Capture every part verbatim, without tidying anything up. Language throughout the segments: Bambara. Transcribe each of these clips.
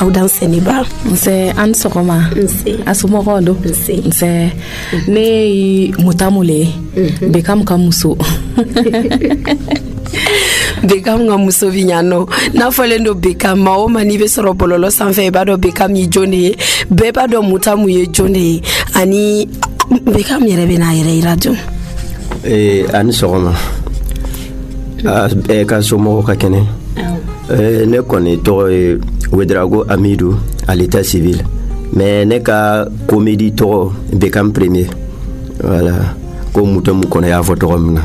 aw dan seniba nse an sogoma nse asumogo do nse nse ne mutamule bekam kamuso Bekam nga muso vinyano na folendo bekam ma o mani be soro bololo sanfɛ ba do bekam yi jone be ba do mutamu ye jone ani bekam yɛrɛ bɛ na yɛrɛ ira jo eh ani sogoma a e ka somo ka kene eh ne koni to Wedrago Amidou à l'état civil mais ne ka comédie to bekam premier voilà ko mutamu kono ya photo komna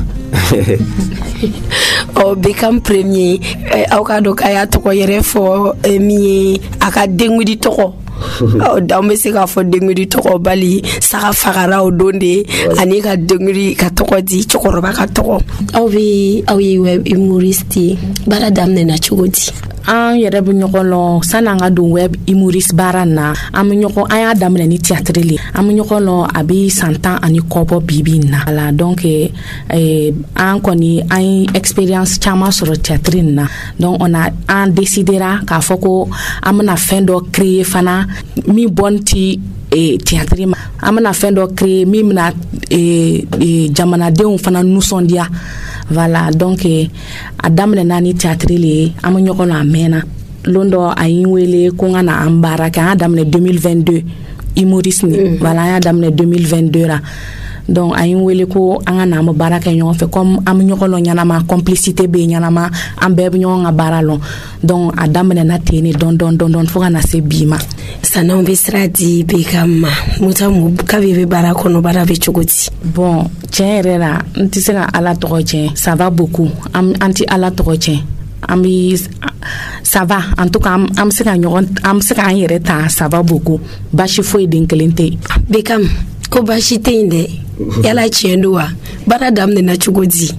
o bekam premier aw ka do kaya to ko yere fo mi aka dengudi to ko o dambe se ka fo dengudi to ko bali saka fagara o donde ani ka dengudi ka to ko di chokoroba ka to ko aw bi aw yi web humoristi bara damne na chugodi an yɛrɛ bɛ ɲɔgɔn lɔn sanni an ka don web humorist baara na an bɛ ɲɔgɔn an y'a daminɛ ni théâtre le an bɛ ɲɔgɔn lɔn a bɛ san tan ani kɔ bɔ bi-bi in na voilà donc eh, an kɔni an ye expérience caman sɔrɔ théâtre in na donc on a an décidera k'a fɔ ko an bɛna fɛn dɔ créer fana min bɔn ti e théâtre ma an bɛna fɛn dɔ créer min bɛna e, e, jamanadenw fana nisɔndiya voilà donc a daminɛna ni théâtre le ye an bɛ ɲɔgɔn na a mɛnna lon dɔ a yi n wele ko n ka na an baara kɛ an y'a daminɛ deux mille vingt-deux humorisme mm-hmm. voilà an y'a daminɛ deux mille vingt-deux la donc a yi n wele ko an ka na an bɛ baara kɛ ɲɔgɔn fɛ comme an bɛ ɲɔgɔn lɔn ɲɛnama complicité bɛ yen ɲɛnama an bɛɛ bɛ ɲɔgɔn ka baara lɔn donc a daminɛna ten ne dɔn dɔn dɔn dɔn fo ka na se bi ma san'anw bɛ sira di Bekam ma mutamu kabi bɛ baara kɔnɔ baara bɛ cogo di bon tiɲɛ yɛrɛ la n tɛ se ka ala tɔgɔ tiɲɛ ça va beaucoup an tɛ ala tɔgɔ tiɲɛ an bɛ ça va en tout cas an bɛ se ka ɲɔgɔn an bɛ se k'an yɛrɛ ta ça va beaucoup baasi foyi den kelen tɛ yen Bekam ko baasi tɛ yen dɛ yala tiɲɛ don wa baara daminɛna cogo di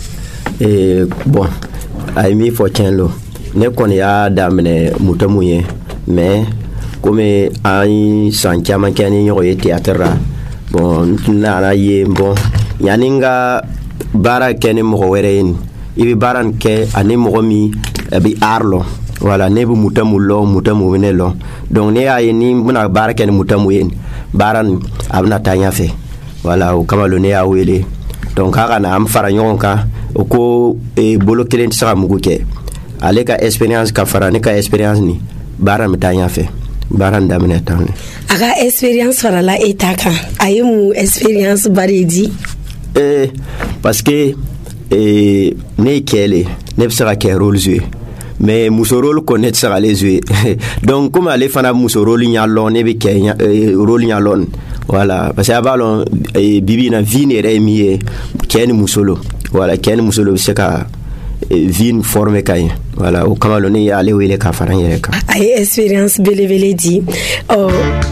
eh bon a ye min fɔ tiɲɛ lo ne kɔni y'a daminɛ mutamu ye mais comme an san caman kɛ ni ɲɔgɔn ye théâtre la bon n nana ye bon yanni n ka baara kɛ ni mɔgɔ wɛrɛ ye i bɛ baara nin kɛ ani mɔgɔ min a bɛ art lɔn voilà ne bɛ mutamu lɔn mutamu bɛ ne lɔn donc ne y'a ye ni n bɛna baara kɛ ni mutamu ye baara nin a bɛna taa ɲɛfɛ voilà o kama lo ne y'a wele donc k'a ka na an fara ɲɔgɔn kan o ko bolo kelen tɛ se ka mugu kɛ ale ka expérience ka fara ne ka expérience ni baara bɛ taa ɲɛfɛ baara nin daminɛ tan ne a ka expérience farala e ta kan a ye mun expérience bari di eh parce que eh ne ye cɛ le ne bɛ se ka kɛ rôle jouer mais muso rôle ko ne tɛ se k'ale jouer donc comme ale fana muso rôle ɲa lɔn ne bɛ kɛ rôle ɲa lɔn voilà parce que a b'a lɔn bibi in na vie nin yɛrɛ ye min ye cɛ ni muso lo voilà cɛ ni muso lo bɛ se ka vie nin former ka ɲɛ voilà o kama lo ne y'ale wele k'a fara n yɛrɛ kan a ye expérience belebele di ɔ